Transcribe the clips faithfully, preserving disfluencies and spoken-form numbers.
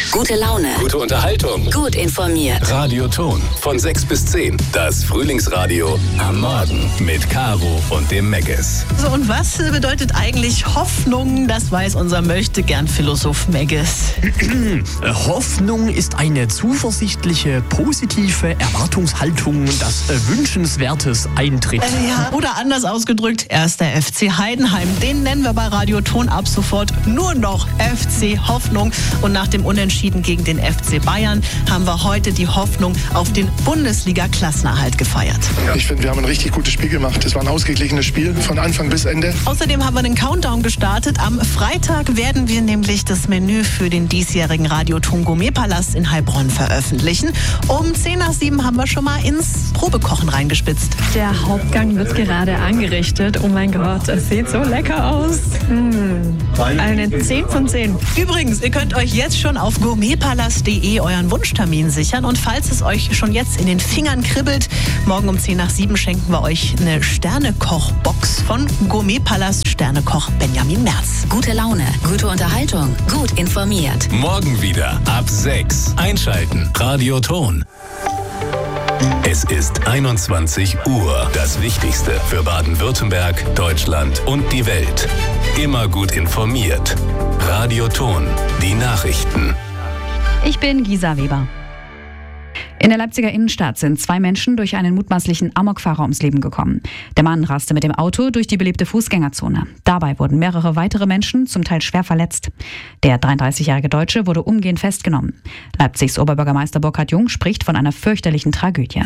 Gute Laune. Gute Unterhaltung. Gut informiert. Radio Ton. Von sechs bis zehn. Das Frühlingsradio am Morgen. Mit Caro und dem Megges. So, und was bedeutet eigentlich Hoffnung? Das weiß unser Möchtegern-Philosoph Megges. Hoffnung ist eine zuversichtliche, positive Erwartungshaltung, dass äh, Wünschenswertes eintritt. Äh, ja, oder anders ausgedrückt, erster F C Heidenheim. Den nennen wir bei Radio Ton ab sofort nur noch F C Hoffnung. Und nach dem Unentschieden gegen den F C Bayern haben wir heute die Hoffnung auf den Bundesliga-Klassenerhalt gefeiert. Ja, ich finde, wir haben ein richtig gutes Spiel gemacht. Es war ein ausgeglichenes Spiel von Anfang bis Ende. Außerdem haben wir den Countdown gestartet. Am Freitag werden wir nämlich das Menü für den diesjährigen Radio Ton Gourmet-Palast in Heilbronn veröffentlichen. Um zehn nach sieben haben wir schon mal ins Probekochen reingespitzt. Der Hauptgang wird gerade angerichtet. Oh mein Gott, es sieht so lecker aus. Mmh. Eine zehn von zehn. Übrigens, ihr könnt euch jetzt schon auf gourmetpalast punkt de euren Wunschtermin sichern. Und falls es euch schon jetzt in den Fingern kribbelt, morgen um zehn nach sieben schenken wir euch eine Sternekoch-Box von Gourmet-Palast Sternekoch Benjamin Merz. Gute Laune. Gute Unterhaltung. Gut informiert. Morgen wieder ab sechs. Einschalten. Radio Ton. Es ist einundzwanzig Uhr. Das Wichtigste für Baden-Württemberg, Deutschland und die Welt. Immer gut informiert. Radio Ton. Die Nachrichten. Ich bin Gisa Weber. In der Leipziger Innenstadt sind zwei Menschen durch einen mutmaßlichen Amokfahrer ums Leben gekommen. Der Mann raste mit dem Auto durch die belebte Fußgängerzone. Dabei wurden mehrere weitere Menschen zum Teil schwer verletzt. Der dreiunddreißigjährige Deutsche wurde umgehend festgenommen. Leipzigs Oberbürgermeister Burkhard Jung spricht von einer fürchterlichen Tragödie.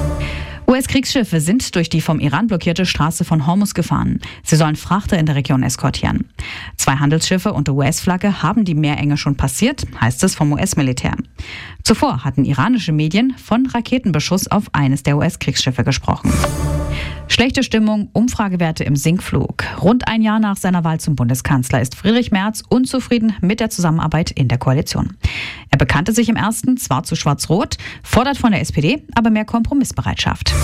U S-Kriegsschiffe sind durch die vom Iran blockierte Straße von Hormuz gefahren. Sie sollen Frachter in der Region eskortieren. Zwei Handelsschiffe unter U S-Flagge haben die Meerenge schon passiert, heißt es vom U S-Militär. Zuvor hatten iranische Medien von Raketenbeschuss auf eines der U S-Kriegsschiffe gesprochen. Schlechte Stimmung, Umfragewerte im Sinkflug. Rund ein Jahr nach seiner Wahl zum Bundeskanzler ist Friedrich Merz unzufrieden mit der Zusammenarbeit in der Koalition. Er bekannte sich im ersten zwar zu schwarz-rot, fordert von der S P D aber mehr Kompromissbereitschaft.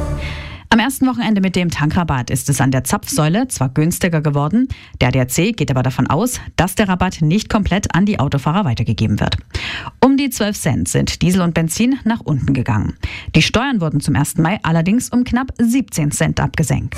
Am ersten Wochenende mit dem Tankrabatt ist es an der Zapfsäule zwar günstiger geworden, der A D A C geht aber davon aus, dass der Rabatt nicht komplett an die Autofahrer weitergegeben wird. Um die zwölf Cent sind Diesel und Benzin nach unten gegangen. Die Steuern wurden zum ersten Mai allerdings um knapp siebzehn Cent abgesenkt.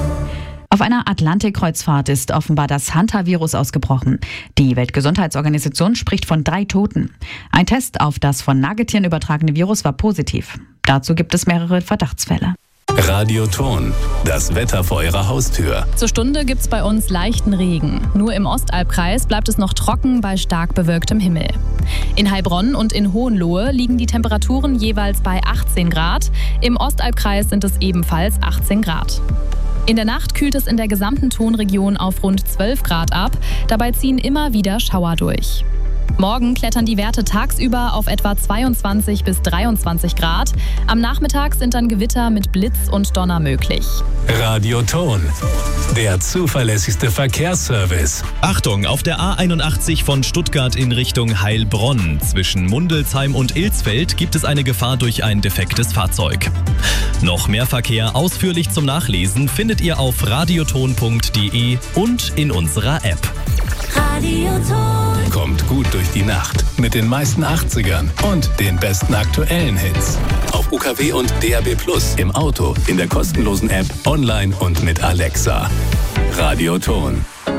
Auf einer Atlantik-Kreuzfahrt ist offenbar das Hantavirus ausgebrochen. Die Weltgesundheitsorganisation spricht von drei Toten. Ein Test auf das von Nagetieren übertragene Virus war positiv. Dazu gibt es mehrere Verdachtsfälle. Radio Ton. Das Wetter vor Ihrer Haustür. Zur Stunde gibt's bei uns leichten Regen. Nur im Ostalbkreis bleibt es noch trocken bei stark bewölktem Himmel. In Heilbronn und in Hohenlohe liegen die Temperaturen jeweils bei achtzehn Grad. Im Ostalbkreis sind es ebenfalls achtzehn Grad. In der Nacht kühlt es in der gesamten Tonregion auf rund zwölf Grad ab. Dabei ziehen immer wieder Schauer durch. Morgen klettern die Werte tagsüber auf etwa zweiundzwanzig bis dreiundzwanzig Grad. Am Nachmittag sind dann Gewitter mit Blitz und Donner möglich. Radio Ton. Der zuverlässigste Verkehrsservice. Achtung, auf der A einundachtzig von Stuttgart in Richtung Heilbronn. Zwischen Mundelsheim und Ilsfeld gibt es eine Gefahr durch ein defektes Fahrzeug. Noch mehr Verkehr ausführlich zum Nachlesen findet ihr auf radioton punkt de und in unserer App. Radio Ton. Kommt gut durch die Nacht mit den meisten achtzigern und den besten aktuellen Hits. Auf U K W und D A B Plus, im Auto, in der kostenlosen App, online und mit Alexa. Radio Ton.